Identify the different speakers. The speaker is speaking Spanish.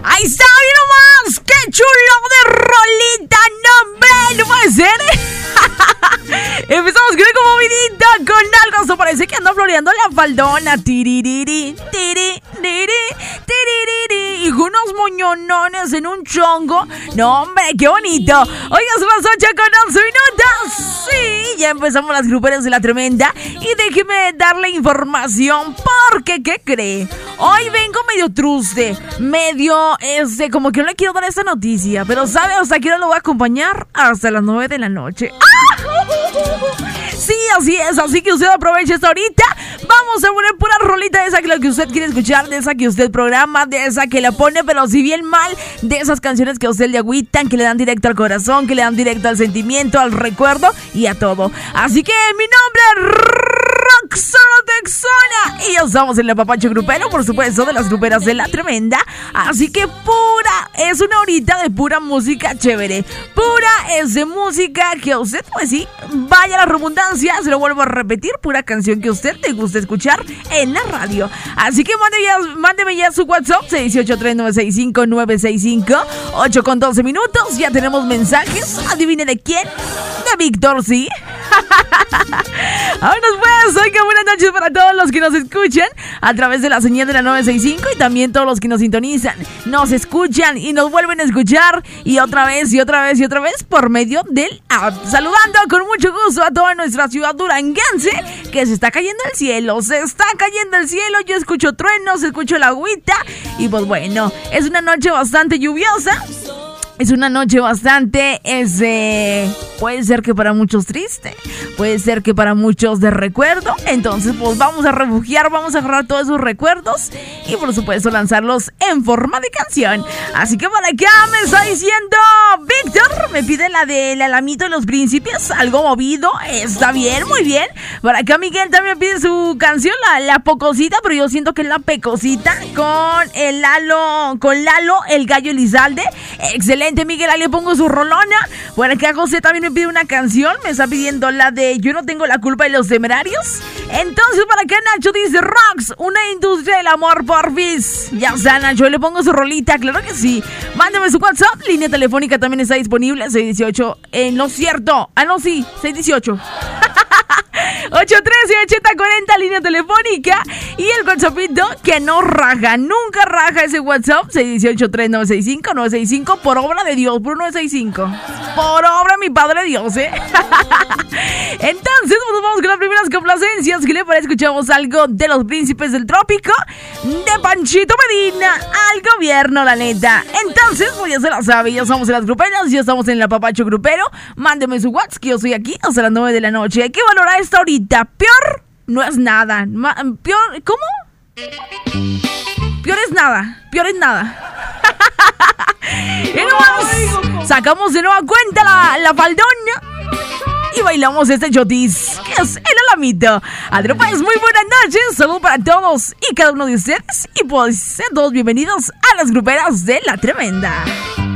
Speaker 1: Ahí está, bien nomás. ¡Qué chulo de rolita! ¡No puede ser! Empezamos con una movidita con algo. Eso parece que anda floreando la faldona. Tiririri, tiri, tiri, tiririri. Y unos moñonones en un chongo. No, hombre, qué bonito. Oiga, son las 8 con 11 minutos. Sí, ya empezamos las gruperas de la tremenda. Y déjeme darle información. Porque, ¿qué cree? Hoy vengo medio truste. Medio, como que no le quiero dar esta noticia. Pero, ¿sabe? Hasta que no lo voy a acompañar hasta las 9 de la noche. Sí, así es, así que usted aproveche esta ahorita. Vamos a poner pura rolita de esa que usted quiere escuchar, de esa que usted programa, de esa que la pone, pero si bien mal, de esas canciones que a usted le agüitan, que le dan directo al corazón, que le dan directo al sentimiento, al recuerdo y a todo. Así que mi nombre es Roxana Texona y ya estamos en la Papacho Grupero, por supuesto, de las gruperas de la tremenda. Así que es una horita de pura música chévere. Es de música que a usted, pues sí, vaya la redundancia, se lo vuelvo a repetir, pura canción que a usted le gusta escuchar en la radio. Así que mándeme ya su WhatsApp, 618-3965-965, 8 con 12 minutos, ya tenemos mensajes, adivine de quién, de Víctor, ¿sí? Vámonos pues, oiga, buenas noches para todos los que nos escuchan a través de la señal de la 965 y también todos los que nos sintonizan, nos escuchan y nos vuelven a escuchar y otra vez por medio del app. Saludando con mucho gusto a toda nuestra ciudad duranguense, que se está cayendo el cielo, yo escucho truenos, escucho el agüita y pues bueno, es una noche bastante lluviosa. Es una noche bastante, puede ser que para muchos triste, puede ser que para muchos de recuerdo. Entonces, pues vamos a agarrar todos esos recuerdos y por supuesto lanzarlos en forma de canción. Así que por acá me está diciendo Víctor, me pide la del Alamito de los Príncipes, algo movido, está bien, muy bien. Por acá Miguel también pide su canción, la Pocosita, pero yo siento que es la Pecosita con Lalo, el Gallo Elizalde. Excelente, Miguel, ahí le pongo su rolona. Por acá José también me pide una canción, me está pidiendo la de Yo no tengo la culpa de los temerarios. Entonces por acá Nacho dice Rox, una industria del amor, porfis. Ya está, Nacho, le pongo su rolita, claro que sí. Mándame su WhatsApp, línea telefónica también está disponible, 618, no es cierto, sí, 618 813-8040, línea telefónica. Y el WhatsAppito que no raja, nunca raja ese WhatsApp, 618-3965-965, por obra de Dios, por 965. Por obra mi Padre Dios, Entonces, pues vamos con las primeras complacencias. ¿Qué le parece? Escuchamos algo de Los Príncipes del Trópico, de Panchito Medina, al gobierno, la neta. Entonces, pues ya se la sabe, ya estamos en las gruperas, ya estamos en la Papacho Grupero. Mándeme su WhatsApp, que yo soy aquí hasta las 9 de la noche. Hay que valorar esta ahorita. Peor no es nada. Peor, ¿cómo? Peor es nada. Y nomás sacamos de nueva cuenta la faldona y bailamos este chotis, que es el Alamito. Pues muy buenas noches, saludos para todos y cada uno de ustedes. Y pues sean todos bienvenidos a las gruperas de la tremenda.